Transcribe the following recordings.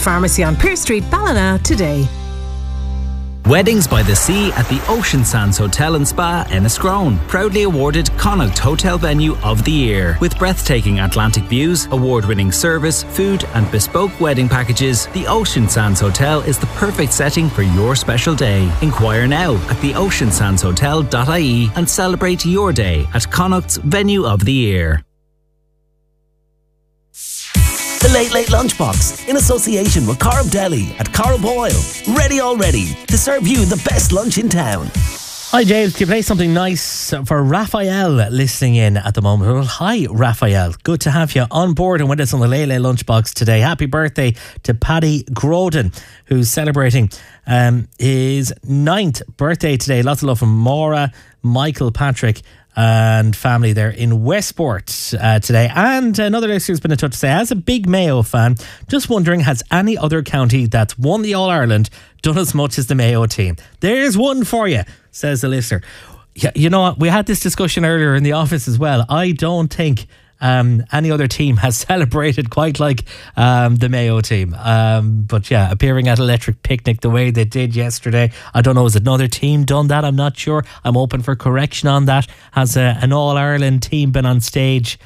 Pharmacy on Pearse Street, Ballina today. Weddings by the Sea at the Ocean Sands Hotel and Spa, Enniscrone. Proudly awarded Connacht Hotel Venue of the Year. With breathtaking Atlantic views, award-winning service, food and bespoke wedding packages, the Ocean Sands Hotel is the perfect setting for your special day. Inquire now at theoceansandshotel.ie and celebrate your day at Connacht's Venue of the Year. The Late Late Lunchbox, in association with Corrib Deli at Corrib Oil. Ready already to serve you the best lunch in town. Hi James, can you play something nice for Raphael listening in at the moment? Well, hi Raphael, good to have you on board and with us on the Late Late Lunchbox today. Happy birthday to Paddy Groden, who's celebrating his 9th birthday today. Lots of love from Maura, Michael, Patrick and family there in Westport today. And another listener who's been in touch to say, as a big Mayo fan, just wondering, has any other county that's won the All-Ireland done as much as the Mayo team? There's one for you, says the listener. Yeah, you know what, we had this discussion earlier in the office as well. I don't think any other team has celebrated quite like the Mayo team. But yeah, appearing at Electric Picnic the way they did yesterday. I don't know, has another team done that? I'm not sure. I'm open for correction on that. Has an All-Ireland team been on stage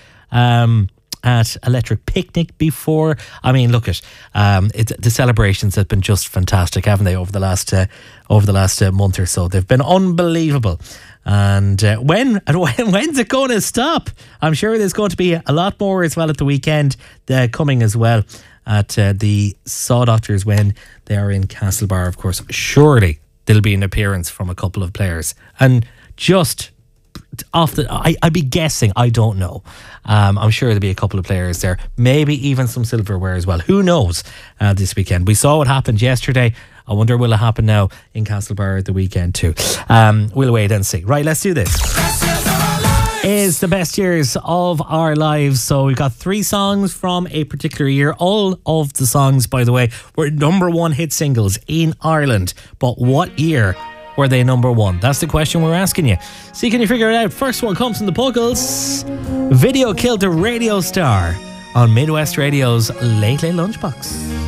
at Electric Picnic before? I mean, look at the celebrations have been just fantastic, haven't they, over the last month or so? They've been unbelievable. And when's it going to stop? I'm sure there's going to be a lot more as well at the weekend coming as well at the Saw Doctors when they are in Castlebar, of course. Surely there'll be an appearance from a couple of players. And just off I'd be guessing, I don't know. I'm sure there'll be a couple of players there, maybe even some silverware as well. Who knows this weekend? We saw what happened yesterday. I wonder will it happen now in Castlebar at the weekend too. We'll wait and see. Right, let's do this. Is the best years of our lives. So we've got 3 songs from a particular year. All of the songs, by the way, were #1 hit singles in Ireland. But what year were they #1? That's the question we're asking you. See, can you figure it out? First one comes from the Puggles. Video killed a radio star on Midwest Radio's Late Late Lunchbox.